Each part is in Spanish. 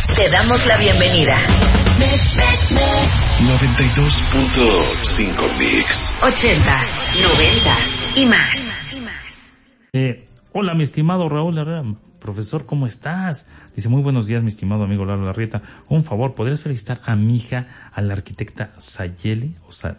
Te damos la bienvenida. 92.5 Mix. 80s, 90s y más. Hola, mi estimado Raúl Herrera. Profesor, ¿cómo estás? Dice, muy buenos días, mi estimado amigo Lalo Larrieta. Un favor, ¿podrías felicitar a mi hija, a la arquitecta Sayeli,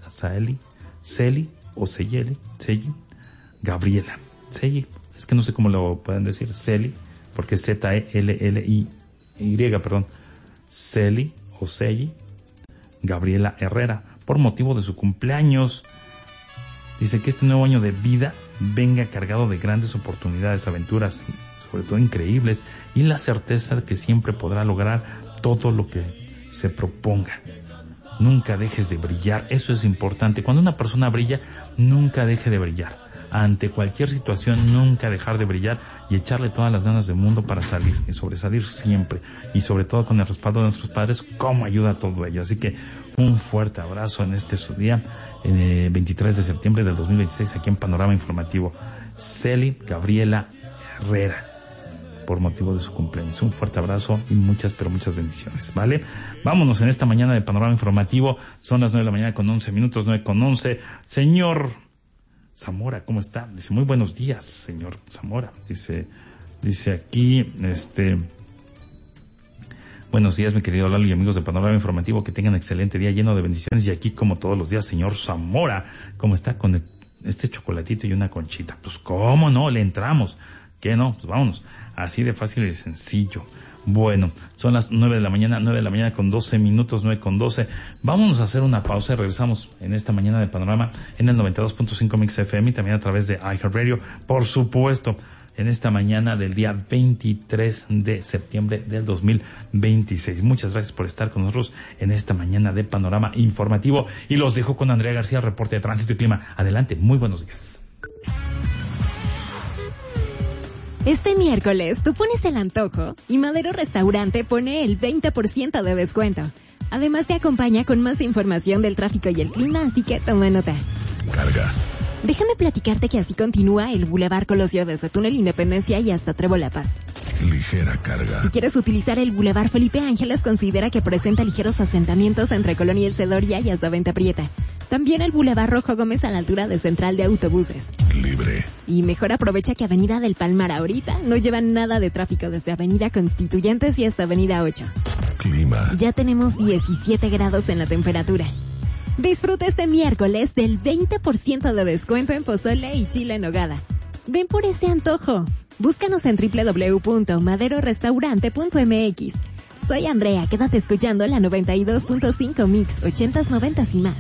Gabriela? Selly, es que no sé cómo lo pueden decir, Selly, porque es Zelli, perdón. Selly Gabriela Herrera, por motivo de su cumpleaños. Dice que este nuevo año de vida venga cargado de grandes oportunidades, aventuras, sobre todo increíbles, y la certeza de que siempre podrá lograr todo lo que se proponga. Nunca dejes de brillar, eso es importante. Cuando una persona brilla, nunca deje de brillar. Ante cualquier situación, nunca dejar de brillar y echarle todas las ganas del mundo para salir y sobresalir siempre. Y sobre todo con el respaldo de nuestros padres, cómo ayuda a todo ello. Así que un fuerte abrazo en este su día, 23 de septiembre del 2026, aquí en Panorama Informativo. Selly Gabriela Herrera, por motivo de su cumpleaños. Un fuerte abrazo y muchas, pero muchas bendiciones, ¿vale? Vámonos en esta mañana de Panorama Informativo. Son las 9 de la mañana con 11 minutos, 9:11. Señor Zamora, ¿cómo está? Dice, muy buenos días, señor Zamora. Dice aquí, buenos días, mi querido Lalo y amigos de Panorama Informativo, que tengan excelente día lleno de bendiciones. Y aquí, como todos los días, señor Zamora, ¿cómo está con este chocolatito y una conchita? Pues, ¿cómo no? Le entramos. ¿Qué no? Pues vámonos. Así de fácil y de sencillo. Bueno, son las 9 de la mañana con 12 minutos, 9:12. Vámonos a hacer una pausa y regresamos en esta mañana de Panorama en el 92.5 Mix FM y también a través de iHeartRadio, por supuesto, en esta mañana del día 23 de septiembre del 2026. Muchas gracias por estar con nosotros en esta mañana de Panorama Informativo y los dejo con Andrea García, reporte de tránsito y clima. Adelante, muy buenos días. Este miércoles tú pones el antojo y Madero Restaurante pone el 20% de descuento. Además te acompaña con más información del tráfico y el clima, así que toma nota. Carga. Déjame platicarte que así continúa el Boulevard Colosio desde Túnel Independencia y hasta Trébol La Paz. Ligera carga. Si quieres utilizar el Boulevard Felipe Ángeles, considera que presenta ligeros asentamientos entre Colonia El Cedoria y hasta Venta Prieta. También el Boulevard Rojo Gómez a la altura de Central de Autobuses. Libre. Y mejor aprovecha que Avenida del Palmar ahorita no lleva nada de tráfico desde Avenida Constituyentes y hasta Avenida 8. Clima. Ya tenemos 17 grados en la temperatura. Disfruta este miércoles del 20% de descuento en pozole y chile en nogada. Ven por ese antojo. Búscanos en www.maderorestaurante.mx. Soy Andrea, quédate escuchando la 92.5 Mix, 80s, 90s y más.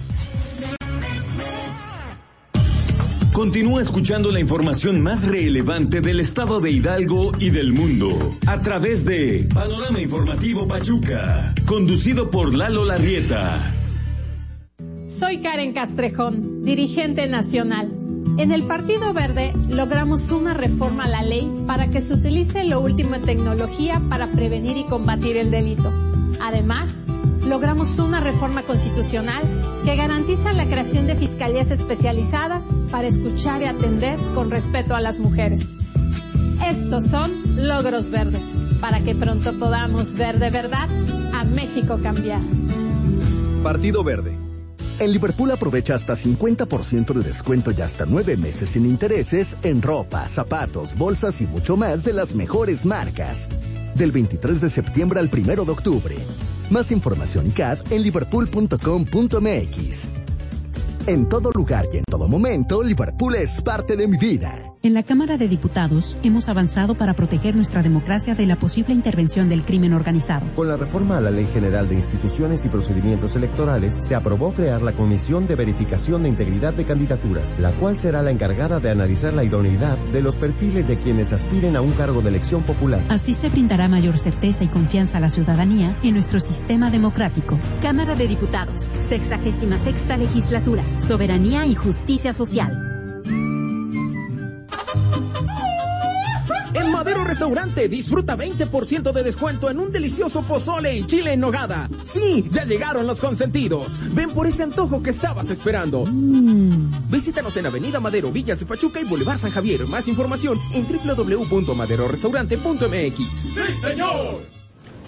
Continúa escuchando la información más relevante del estado de Hidalgo y del mundo a través de Panorama Informativo Pachuca, conducido por Lalo Larrieta. Soy Karen Castrejón, dirigente nacional. En el Partido Verde logramos una reforma a la ley para que se utilice lo último en tecnología para prevenir y combatir el delito. Además, logramos una reforma constitucional que garantiza la creación de fiscalías especializadas para escuchar y atender con respeto a las mujeres. Estos son logros verdes, para que pronto podamos ver de verdad a México cambiar. Partido Verde. En Liverpool aprovecha hasta 50% de descuento y hasta 9 meses sin intereses en ropa, zapatos, bolsas y mucho más de las mejores marcas. Del 23 de septiembre al 1 de octubre. Más información y CAD en liverpool.com.mx. En todo lugar y en todo momento, Liverpool es parte de mi vida. En la Cámara de Diputados hemos avanzado para proteger nuestra democracia de la posible intervención del crimen organizado. Con la reforma a la Ley General de Instituciones y Procedimientos Electorales, se aprobó crear la Comisión de Verificación de Integridad de Candidaturas, la cual será la encargada de analizar la idoneidad de los perfiles de quienes aspiren a un cargo de elección popular. Así se brindará mayor certeza y confianza a la ciudadanía en nuestro sistema democrático. Cámara de Diputados, 66ª Legislatura, Soberanía y Justicia Social. En Madero Restaurante disfruta 20% de descuento en un delicioso pozole y chile en nogada. Sí, ya llegaron los consentidos. Ven por ese antojo que estabas esperando. Visítanos en Avenida Madero, Villas de Pachuca y Boulevard San Javier. Más información en www.maderorestaurante.mx. ¡Sí, señor!